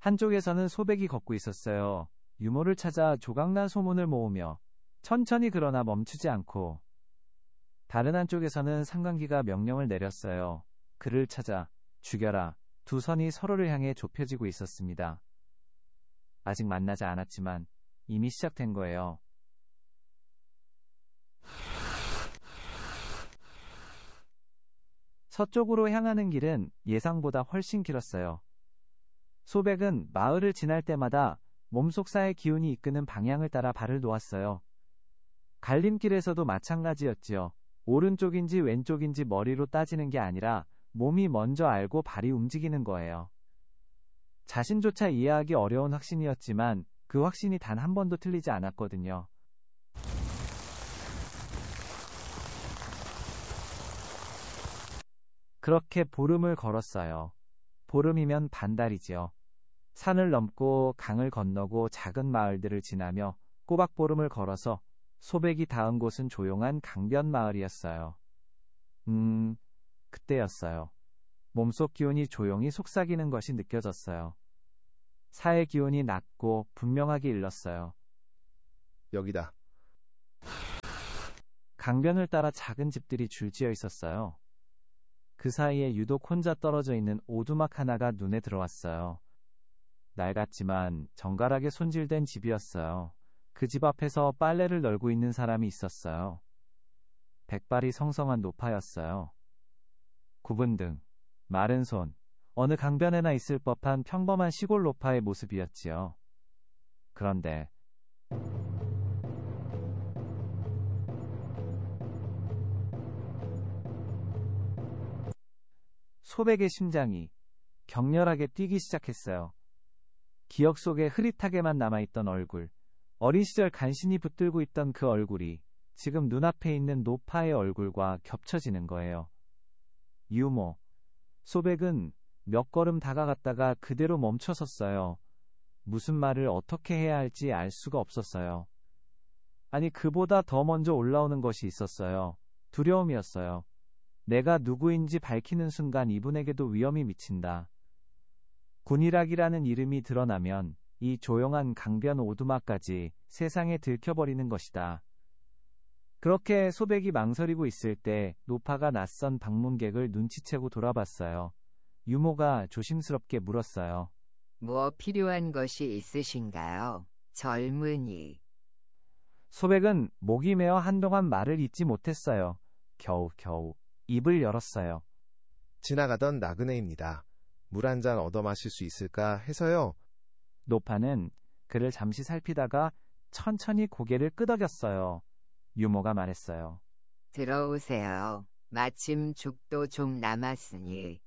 한쪽에서는 소백이 걷고 있었어요. 유모를 찾아 조각난 소문을 모으며 천천히 그러나 멈추지 않고. 다른 한쪽에서는 상관기가 명령을 내렸어요. 그를 찾아 죽여라. 두 선이 서로를 향해 좁혀지고 있었습니다. 아직 만나지 않았지만 이미 시작된 거예요. 서쪽으로 향하는 길은 예상보다 훨씬 길었어요. 소백은 마을을 지날 때마다 몸속사의 기운이 이끄는 방향을 따라 발을 놓았어요. 갈림길에서도 마찬가지였지요. 오른쪽인지 왼쪽인지 머리로 따지는 게 아니라 몸이 먼저 알고 발이 움직이는 거예요. 자신조차 이해하기 어려운 확신이었지만 그 확신이 단 한 번도 틀리지 않았거든요. 그렇게 보름을 걸었어요. 보름이면 반달이지요. 산을 넘고 강을 건너고 작은 마을들을 지나며 꼬박보름을 걸어서 소백이 닿은 곳은 조용한 강변 마을이었어요. 그때였어요. 몸속 기운이 조용히 속삭이는 것이 느껴졌어요. 사의 기운이 낮고 분명하게 일렀어요. 여기다. 강변을 따라 작은 집들이 줄지어 있었어요. 그 사이에 유독 혼자 떨어져 있는 오두막 하나가 눈에 들어왔어요. 낡았지만 정갈하게 손질된 집이었어요. 그 집 앞에서 빨래를 널고 있는 사람이 있었어요. 백발이 성성한 노파였어요. 굽은 등, 마른 손, 어느 강변에나 있을 법한 평범한 시골 노파의 모습이었지요. 그런데 소백의 심장이 격렬하게 뛰기 시작했어요. 기억 속에 흐릿하게만 남아있던 얼굴, 어린 시절 간신히 붙들고 있던 그 얼굴이 지금 눈앞에 있는 노파의 얼굴과 겹쳐지는 거예요. 유모. 소백은 몇 걸음 다가갔다가 그대로 멈춰섰어요. 무슨 말을 어떻게 해야 할지 알 수가 없었어요. 아니, 그보다 더 먼저 올라오는 것이 있었어요. 두려움이었어요. 내가 누구인지 밝히는 순간 이분에게도 위험이 미친다. 군일학이라는 이름이 드러나면 이 조용한 강변 오두막까지 세상에 들켜버리는 것이다. 그렇게 소백이 망설이고 있을 때 노파가 낯선 방문객을 눈치채고 돌아봤어요. 유모가 조심스럽게 물었어요. 뭐 필요한 것이 있으신가요, 젊은이? 소백은 목이 메어 한동안 말을 잇지 못했어요. 겨우 입을 열었어요. 지나가던 나그네입니다. 물 한 잔 얻어 마실 수 있을까 해서요. 노파는 그를 잠시 살피다가 천천히 고개를 끄덕였어요. 유모가 말했어요. 들어오세요. 마침 죽도 좀 남았으니.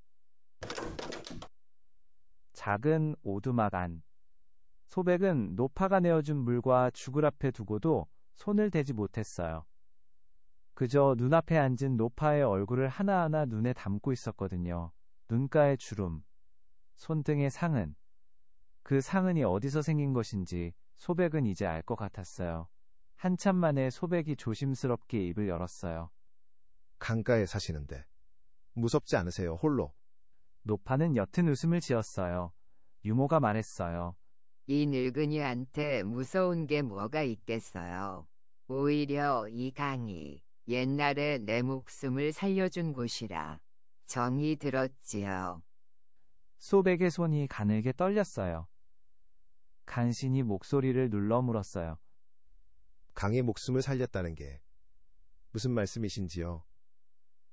작은 오두막 안. 소백은 노파가 내어준 물과 죽을 앞에 두고도 손을 대지 못했어요. 그저 눈앞에 앉은 노파의 얼굴을 하나하나 눈에 담고 있었거든요. 눈가의 주름, 손등의 상흔. 그 상흔이 어디서 생긴 것인지 소백은 이제 알 것 같았어요. 한참 만에 소백이 조심스럽게 입을 열었어요. 강가에 사시는데 무섭지 않으세요, 홀로? 노파는 옅은 웃음을 지었어요. 유모가 말했어요. 이 늙은이한테 무서운 게 뭐가 있겠어요. 오히려 이 강이 옛날에 내 목숨을 살려준 곳이라 정이 들었지요. 소백의 손이 가늘게 떨렸어요. 간신히 목소리를 눌러 물었어요. 강의 목숨을 살렸다는 게 무슨 말씀이신지요?